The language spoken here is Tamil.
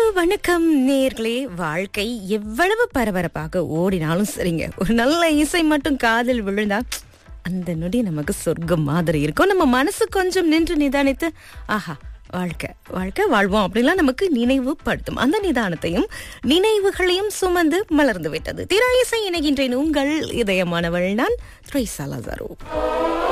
வணக்கம் நேர்களே. வாழ்க்கை எவ்வளவு பரபரப்பாக ஓடினாலும் சரிங்க, ஒரு நல்ல இசை மட்டும் காதில் விழுந்தா அந்த நொடி நமக்கு சொர்க்கம் மாதிரி இருக்கும். நம்ம மனசு கொஞ்சம் நின்று நிதானித்து ஆஹா வாழ்க்கை வாழ்க்கை வாழ்வோம் அப்படின்லாம் நமக்கு நினைவுபடுத்தும். அந்த நிதானத்தையும் நினைவுகளையும் சுமந்து மலர்ந்து விட்டது திரை இசை. இணைகின்றேன் உங்கள் இதயமானவள் நான் த்ரைசாலா.